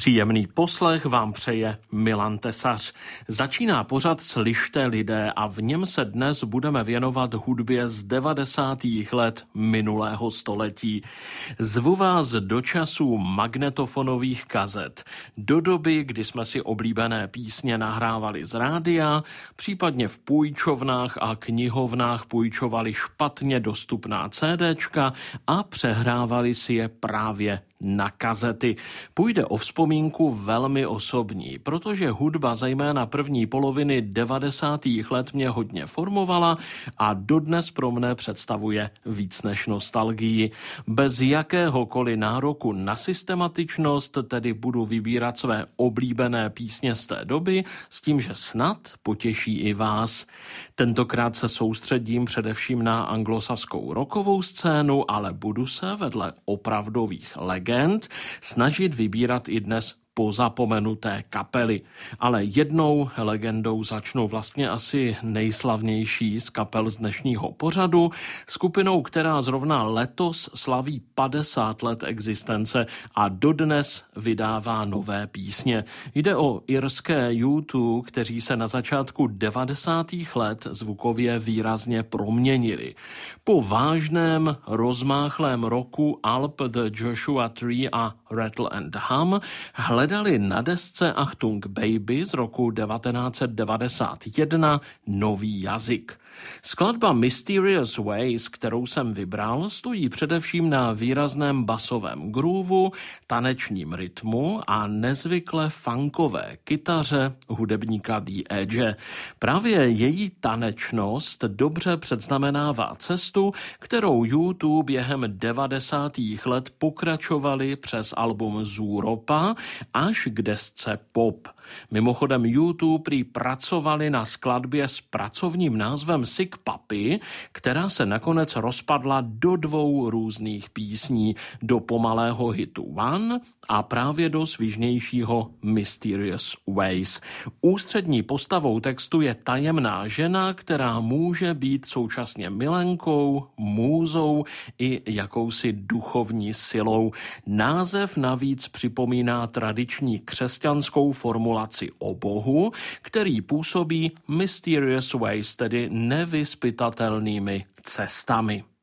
Příjemný poslech vám přeje Milan Tesař. Začíná pořad Slyšte lidé a v něm se dnes budeme věnovat hudbě z 90. let minulého století. Zvu vás do časů magnetofonových kazet, do doby, kdy jsme si oblíbené písně nahrávali z rádia, případně v půjčovnách a knihovnách půjčovali špatně dostupná CDčka a přehrávali si je právě na kazety. Půjde o vzpomínku velmi osobní, protože hudba zejména první poloviny 90. let mě hodně formovala a dodnes pro mne představuje víc než nostalgii. Bez jakéhokoliv nároku na systematičnost tedy budu vybírat své oblíbené písně z té doby s tím, že snad potěší i vás. Tentokrát se soustředím především na anglosaskou rockovou scénu, ale budu se vedle opravdových legend snažit vybírat i dnes pozapomenuté kapely. Ale jednou legendou začnu vlastně asi nejslavnější z kapel z dnešního pořadu, skupinou, která zrovna letos slaví 50 let existence a dodnes vydává nové písně. Jde o irské U2, kteří se na začátku 90. let zvukově výrazně proměnili. Po vážném, rozmáchlém roku alb The Joshua Tree a Rattle and Hum hledali na desce Achtung Baby z roku 1991 nový jazyk. Skladba Mysterious Ways, kterou jsem vybral, stojí především na výrazném basovém groovu, tanečním rytmu a nezvykle funkové kytaře hudebníka The Edge. Právě její tanečnost dobře předznamenává cestu, kterou U2 během 90. let pokračovali přes album Zúropa až k desce Pop. Mimochodem U2 prý pracovali na skladbě s pracovním názvem Sick Puppy, která se nakonec rozpadla do 2 různých písní, do pomalého hitu One a právě do svižnějšího Mysterious Ways. Ústřední postavou textu je tajemná žena, která může být současně milenkou, můzou i jakousi duchovní silou. Název navíc připomíná tradiční křesťanskou formulaci o Bohu, který působí Mysterious Ways, tedy nevyzpytatelnými cestami.